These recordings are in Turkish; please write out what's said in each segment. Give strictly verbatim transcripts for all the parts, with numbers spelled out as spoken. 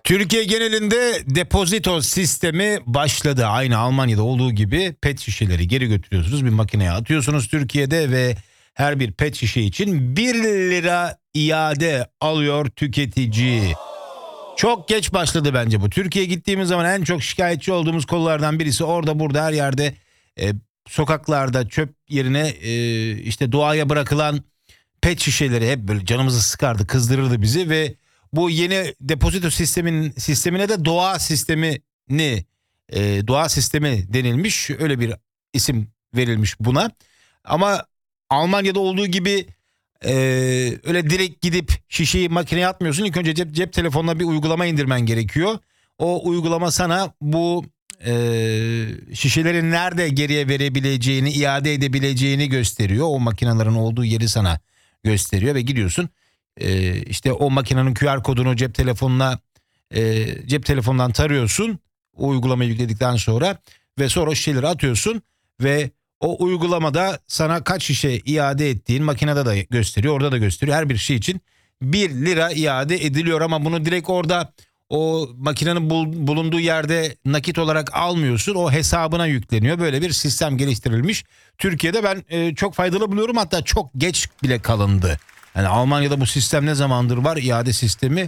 Türkiye genelinde depozito sistemi başladı. Aynı Almanya'da olduğu gibi pet şişeleri geri götürüyorsunuz. Bir makineye atıyorsunuz Türkiye'de ve her bir pet şişe için bir lira iade alıyor tüketici. Çok geç başladı bence bu. Türkiye'ye gittiğimiz zaman en çok şikayetçi olduğumuz konulardan birisi orada burada her yerde e, sokaklarda çöp yerine e, işte doğaya bırakılan pet şişeleri hep böyle canımızı sıkardı, kızdırırdı bizi ve bu yeni depozito sistemin sistemine de doğa sistemini e, doğa sistemi denilmiş. Öyle bir isim verilmiş buna. Ama Almanya'da olduğu gibi e, öyle direkt gidip şişeyi makineye atmıyorsun. İlk önce cep, cep telefonuna bir uygulama indirmen gerekiyor. O uygulama sana bu e, şişelerin nerede geriye verebileceğini, iade edebileceğini gösteriyor. O makinelerin olduğu yeri sana gösteriyor ve gidiyorsun. Ee, işte o makinenin Q R kodunu cep telefonuna e, cep telefonundan tarıyorsun o uygulamayı yükledikten sonra ve sonra o şişeleri atıyorsun ve o uygulamada sana kaç şişe iade ettiğin makinede de gösteriyor, orada da gösteriyor. Her bir şey için bir lira iade ediliyor ama bunu direkt orada o makinenin bulunduğu yerde nakit olarak almıyorsun, o hesabına yükleniyor. Böyle bir sistem geliştirilmiş. Türkiye'de ben e, çok faydalı buluyorum, hatta çok geç bile kalındı. Yani Almanya'da bu sistem ne zamandır var, iade sistemi.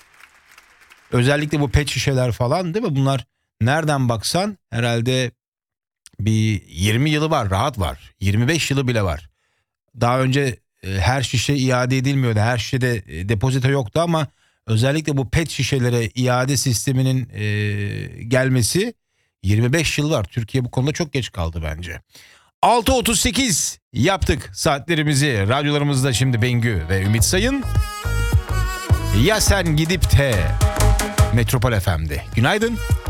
Özellikle bu pet şişeler falan, değil mi? Bunlar nereden baksan herhalde bir yirmi yılı var, rahat var. yirmi beş yılı bile var. Daha önce e, her şişe iade edilmiyordu. Her şişede e, depozito yoktu ama özellikle bu pet şişelere iade sisteminin e, gelmesi yirmi beş yıl var. Türkiye bu konuda çok geç kaldı bence. altı otuz sekiz yaptık saatlerimizi. Radyolarımızda şimdi Bengü ve Ümit Sayın. Ya sen gidip de Metropol F M'de. Günaydın.